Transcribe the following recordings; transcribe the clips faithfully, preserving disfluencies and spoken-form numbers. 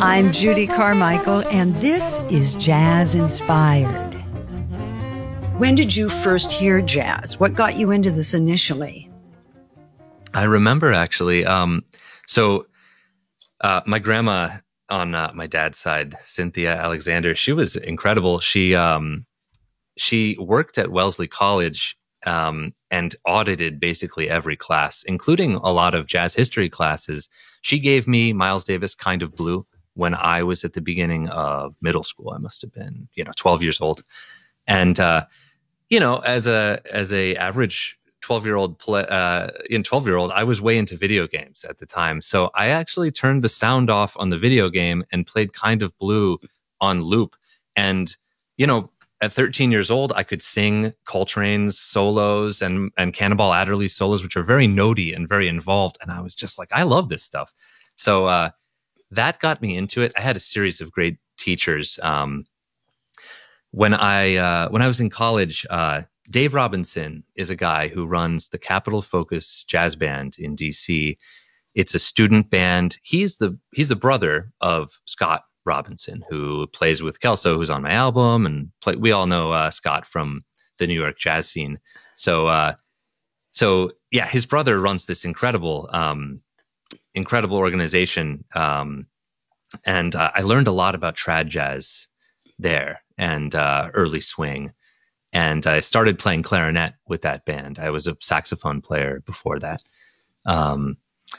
I'm Judy Carmichael, and this is Jazz Inspired. When did you first hear jazz? What got you into this initially? I remember actually. Um, so uh, my grandma on uh, my dad's side, Cynthia Alexander, she was incredible. She um, she worked at Wellesley College um, and audited basically every class, including a lot of jazz history classes. She gave me Miles Davis' Kind of Blue when I was at the beginning of middle school. I must have been, you know, twelve years old. And, uh, you know, as a, as a average twelve year old, play, uh, in twelve year old, I was way into video games at the time. So I actually turned the sound off on the video game and played Kind of Blue on loop. And, you know, at thirteen years old, I could sing Coltrane's solos and, and Cannonball Adderley's solos, which are very notey and very involved. And I was just like, I love this stuff. So, uh, that got me into it. I had a series of great teachers. Um, when I uh, when I was in college, uh, Dave Robinson is a guy who runs the Capitol Focus Jazz Band in D C. It's a student band. He's the he's the brother of Scott Robinson, who plays with Kelso, who's on my album, and play, we all know uh, Scott from the New York jazz scene. So, uh, so yeah, his brother runs this incredible. Um, incredible organization. Um, and uh, I learned a lot about trad jazz there and uh, early swing. And I started playing clarinet with that band. I was a saxophone player before that. Um,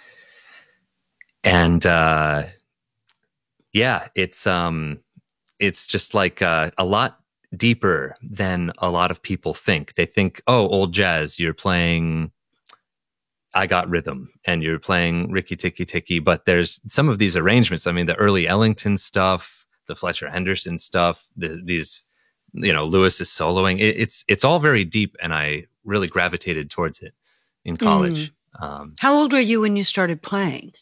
and uh, yeah, it's um, it's just like uh, a lot deeper than a lot of people think. They think, oh, old jazz, you're playing I Got Rhythm and you're playing Ricky Tikki Tikki, but there's some of these arrangements. I mean, the early Ellington stuff, the Fletcher Henderson stuff, the, these, you know, Lewis's soloing. It, it's it's all very deep, and I really gravitated towards it in college. Mm. Um, How old were you when you started playing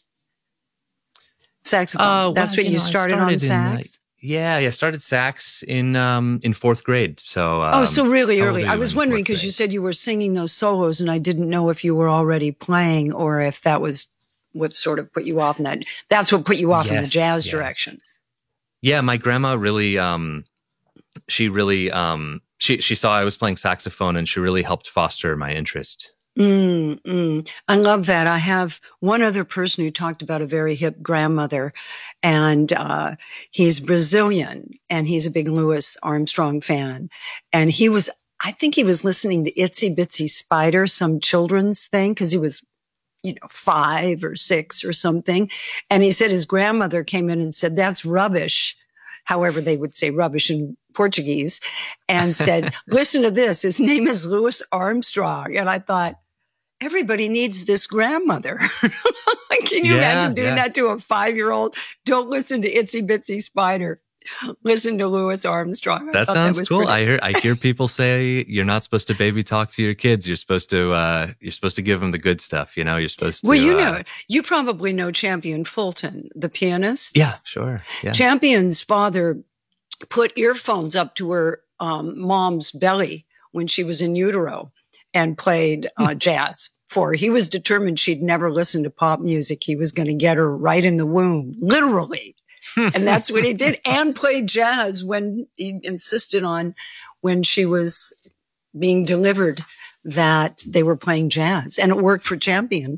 saxophone? Uh, That's well, what you, you know, started, started on in, sax? yeah, yeah, started sax in um, in fourth grade. So um, oh, so really how old early. were I you was in wondering fourth because you grade? said you were singing those solos, and I didn't know if you were already playing or if that was what sort of put you off in that. That's what put you off in the Yes, jazz yeah. direction. Yeah, my grandma really, um, she really, um, she she saw I was playing saxophone, and she really helped foster my interest. Mm, mm. I love that. I have one other person who talked about a very hip grandmother, and uh, he's Brazilian, and he's a big Louis Armstrong fan. And he was, I think he was listening to Itsy Bitsy Spider, some children's thing, because he was, you know, five or six or something. And he said his grandmother came in and said, "That's rubbish." However, they would say rubbish in Portuguese, and said, "Listen to this. His name is Louis Armstrong." And I thought, everybody needs this grandmother. Can you Yeah, imagine doing yeah. that to a five-year-old? Don't listen to Itsy Bitsy Spider. Listen to Louis Armstrong. I That thought sounds was cool. pretty- I hear I hear people say you're not supposed to baby talk to your kids. You're supposed to uh, you're supposed to give them the good stuff. You know, you're supposed to. Well, you uh, know, you probably know Champion Fulton, the pianist. Yeah, sure. Yeah. Champion's father put earphones up to her um, mom's belly when she was in utero and played uh, jazz for her. He was determined she'd never listen to pop music. He was going to get her right in the womb, literally. And that's what he did, and played jazz when he insisted on, when she was being delivered, that they were playing jazz, and it worked for Champion.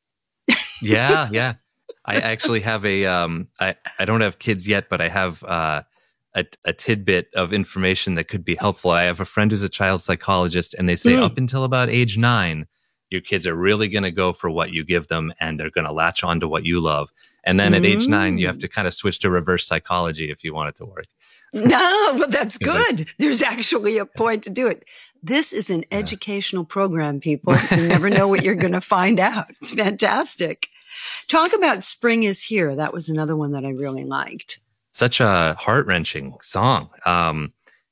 yeah, yeah. I actually have a. Um, I I don't have kids yet, but I have uh, a a tidbit of information that could be helpful. I have a friend who's a child psychologist, and they say Mm. up until about age nine, your kids are really going to go for what you give them, and they're going to latch on to what you love. And then at age nine, you have to kind of switch to reverse psychology if you want it to work. No, but that's 'Cause I- good. There's actually a point to do it. This is an educational program, people. You never know what you're going to find out. It's fantastic. Talk about Spring is Here. That was another one that I really liked. Such a heart-wrenching song. Um,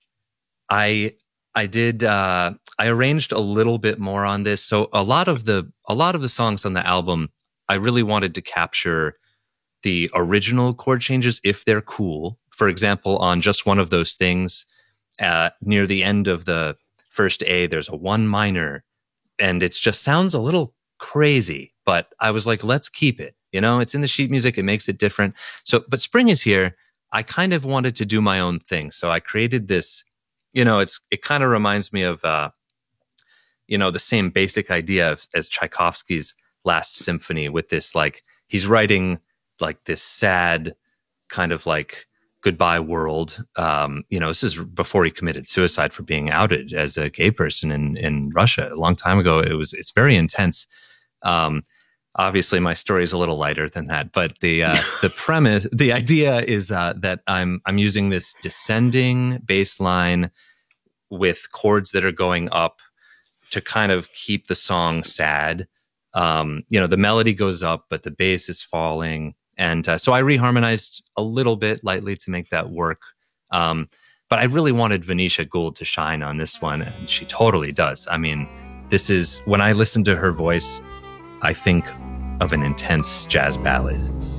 I I did uh, I arranged a little bit more on this. So a lot of the a lot of the songs on the album, I really wanted to capture the original chord changes if they're cool. For example, on Just One of Those Things, uh, near the end of the first A, there's a one minor, and it just sounds a little crazy. But I was like, let's keep it. You know, it's in the sheet music. It makes it different. So, but Spring is Here. I kind of wanted to do my own thing. So I created this, you know, it's, it kind of reminds me of, uh, you know, the same basic idea of, as Tchaikovsky's Last Symphony, with this, like, he's writing like this sad kind of like goodbye world. Um, you know, this is before he committed suicide for being outed as a gay person in, in Russia a long time ago. It was, it's very intense. Um, obviously my story is a little lighter than that, but the, uh, the premise, the idea is, uh, that I'm, I'm using this descending bass line with chords that are going up to kind of keep the song sad. Um, you know, the melody goes up, but the bass is falling. And uh, so I reharmonized a little bit lightly to make that work. Um, but I really wanted Venetia Gould to shine on this one, and she totally does. I mean, this is, when I listen to her voice, I think of an intense jazz ballad.